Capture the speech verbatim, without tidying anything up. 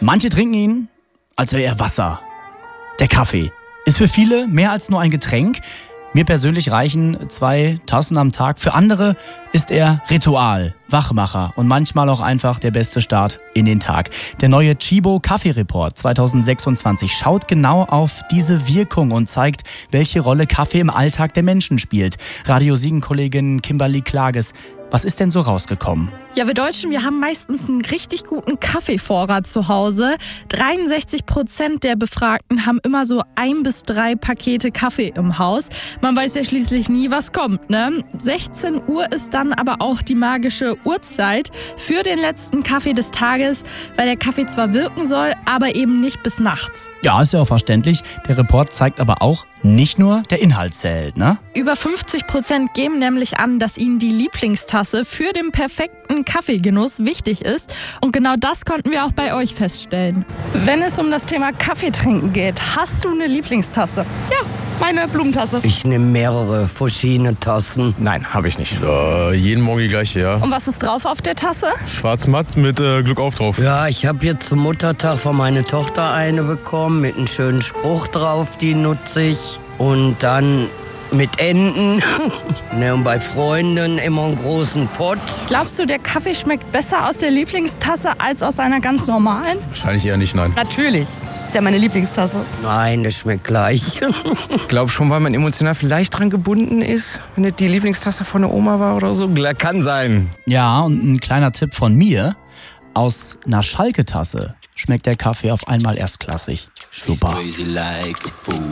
Manche trinken ihn, als wäre er Wasser. Der Kaffee ist für viele mehr als nur ein Getränk. Mir persönlich reichen zwei Tassen am Tag. Für andere ist er Ritual, Wachmacher und manchmal auch einfach der beste Start in den Tag. Der neue Tchibo Kaffee-Report zwanzig sechsundzwanzig schaut genau auf diese Wirkung und zeigt, welche Rolle Kaffee im Alltag der Menschen spielt. Radio Siegen-Kollegin Kimberly Klages, was ist denn so rausgekommen? Ja, wir Deutschen, wir haben meistens einen richtig guten Kaffeevorrat zu Hause. dreiundsechzig Prozent der Befragten haben immer so ein bis drei Pakete Kaffee im Haus. Man weiß ja schließlich nie, was kommt, ne? sechzehn Uhr ist dann aber auch die magische Uhrzeit für den letzten Kaffee des Tages, weil der Kaffee zwar wirken soll, aber eben nicht bis nachts. Ja, ist ja auch verständlich. Der Report zeigt aber auch, nicht nur der Inhalt zählt, ne? Über fünfzig Prozent geben nämlich an, dass ihnen die Lieblingstasse für den perfekten Kaffeegenuss wichtig ist. Und genau das konnten wir auch bei euch feststellen. Wenn es um das Thema Kaffee trinken geht, hast du eine Lieblingstasse? Ja, meine Blumentase. Ich nehme mehrere verschiedene Tassen. Nein, habe ich nicht. Äh, jeden Morgen die gleiche, ja. Und was ist drauf auf der Tasse? Schwarz-matt mit äh, Glück auf drauf. Ja, ich habe jetzt zum Muttertag von meiner Tochter eine bekommen mit einem schönen Spruch drauf, die nutze ich. Und dann mit Enten. Ne, und bei Freunden immer einen großen Pott. Glaubst du, der Kaffee schmeckt besser aus der Lieblingstasse als aus einer ganz normalen? Wahrscheinlich eher nicht, nein. Natürlich. Ist ja meine Lieblingstasse. Nein, das schmeckt gleich. Ich glaube schon, weil man emotional vielleicht dran gebunden ist, wenn das die Lieblingstasse von der Oma war oder so. Kann sein. Ja, und ein kleiner Tipp von mir. Aus einer Schalke-Tasse schmeckt der Kaffee auf einmal erstklassig. Super.